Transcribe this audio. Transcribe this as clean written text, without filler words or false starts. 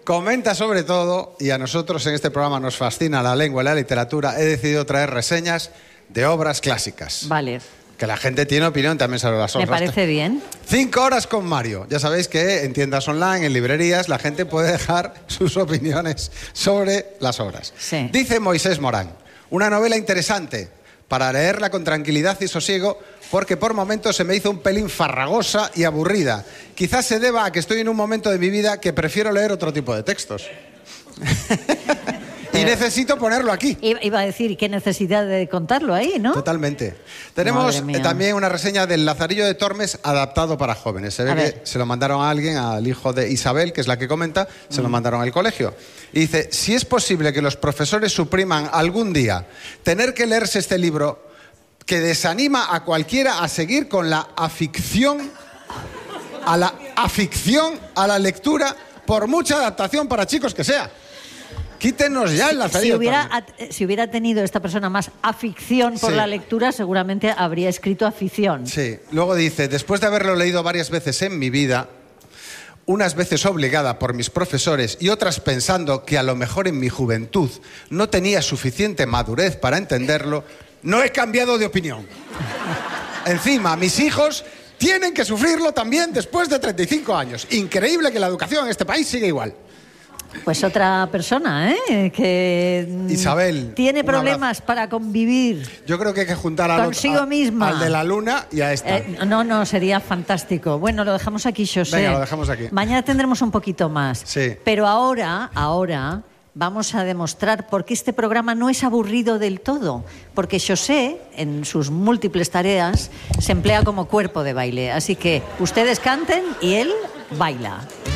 comenta sobre todo, y a nosotros en este programa nos fascina la lengua y la literatura, he decidido traer reseñas de obras clásicas. Vale. Que la gente tiene opinión también sobre las obras. Me parece bien. 5 horas con Mario. Ya sabéis que en tiendas online, en librerías, la gente puede dejar sus opiniones sobre las obras. Sí. Dice Moisés Morán, una novela interesante para leerla con tranquilidad y sosiego, porque por momentos se me hizo un pelín farragosa y aburrida. Quizás se deba a que estoy en un momento de mi vida que prefiero leer otro tipo de textos. Y necesito ponerlo aquí. Iba a decir, qué necesidad de contarlo ahí, ¿no? Totalmente. Tenemos también una reseña del Lazarillo de Tormes adaptado para jóvenes. Se ve que se lo mandaron a alguien, al hijo de Isabel, que es la que comenta, se lo mandaron al colegio. Y dice, si es posible que los profesores supriman algún día tener que leerse este libro que desanima a cualquiera a seguir con la afición a la lectura, por mucha adaptación para chicos que sea. Quítenos ya el Lazarillo. Si hubiera tenido esta persona más afición por la lectura, seguramente habría escrito afición. Sí. Luego dice, después de haberlo leído varias veces en mi vida, unas veces obligada por mis profesores y otras pensando que a lo mejor en mi juventud no tenía suficiente madurez para entenderlo, no he cambiado de opinión. Encima, mis hijos tienen que sufrirlo también después de 35 años. Increíble que la educación en este país siga igual. Pues otra persona, que Isabel, tiene problemas para convivir. Yo creo que hay que juntar consigo misma, al de la luna y a esta. No, sería fantástico. Bueno, lo dejamos aquí, José. Venga, lo dejamos aquí. Mañana tendremos un poquito más. Sí. Pero ahora vamos a demostrar por qué este programa no es aburrido del todo. Porque José, en sus múltiples tareas, se emplea como cuerpo de baile. Así que ustedes canten y él baila.